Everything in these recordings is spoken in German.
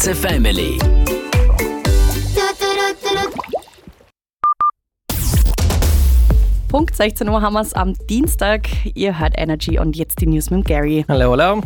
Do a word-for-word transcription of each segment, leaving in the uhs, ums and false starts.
The Family. Punkt sechzehn Uhr haben wir es am Dienstag. Ihr hört Energy und jetzt die News mit Gary. Hallo, hallo.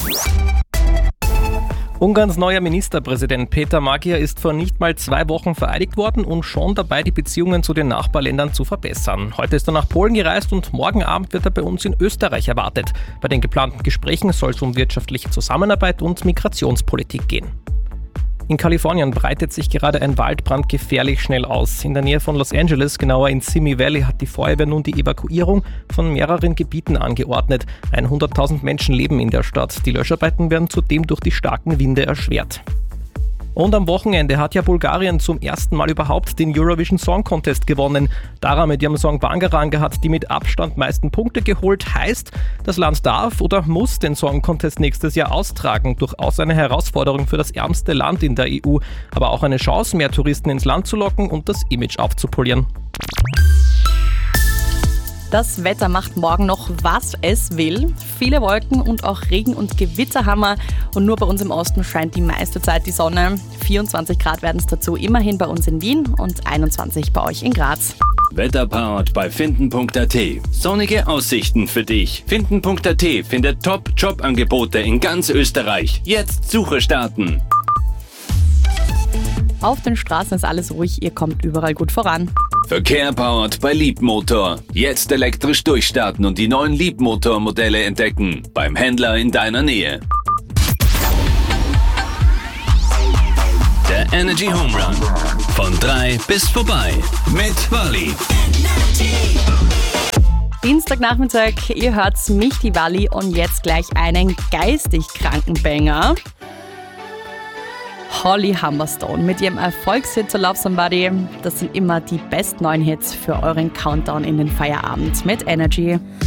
Ungarns neuer Ministerpräsident Peter Magyar ist vor nicht mal zwei Wochen vereidigt worden und schon dabei, die Beziehungen zu den Nachbarländern zu verbessern. Heute ist er nach Polen gereist und morgen Abend wird er bei uns in Österreich erwartet. Bei den geplanten Gesprächen soll es um wirtschaftliche Zusammenarbeit und Migrationspolitik gehen. In Kalifornien breitet sich gerade ein Waldbrand gefährlich schnell aus. In der Nähe von Los Angeles, genauer in Simi Valley, hat die Feuerwehr nun die Evakuierung von mehreren Gebieten angeordnet. hunderttausend Menschen leben in der Stadt. Die Löscharbeiten werden zudem durch die starken Winde erschwert. Und am Wochenende hat ja Bulgarien zum ersten Mal überhaupt den Eurovision Song Contest gewonnen. Dara mit ihrem Song Bangaranga hat die mit Abstand meisten Punkte geholt. Heißt, das Land darf oder muss den Song Contest nächstes Jahr austragen. Durchaus eine Herausforderung für das ärmste Land in der E U. Aber auch eine Chance, mehr Touristen ins Land zu locken und das Image aufzupolieren. Das Wetter macht morgen noch, was es will. Viele Wolken und auch Regen und Gewitter haben wir. Und nur bei uns im Osten scheint die meiste Zeit die Sonne. vierundzwanzig Grad werden es dazu immerhin bei uns in Wien und einundzwanzig bei euch in Graz. Wetterpowered bei finden punkt a t. Sonnige Aussichten für dich. finden punkt a t findet Top-Jobangebote in ganz Österreich. Jetzt Suche starten. Auf den Straßen ist alles ruhig, ihr kommt überall gut voran. Verkehr powered bei Leapmotor. Jetzt elektrisch durchstarten und die neuen Leapmotor-Modelle entdecken. Beim Händler in deiner Nähe. Der Energy Home Run. Von drei bis vorbei. Mit Wally. Dienstagnachmittag, ihr hört's, mich, die Wally, und jetzt gleich einen geistig kranken Banger. Holly Humberstone mit ihrem Erfolgshit To Love Somebody. Das sind immer die besten neuen Hits für euren Countdown in den Feierabend mit Energy.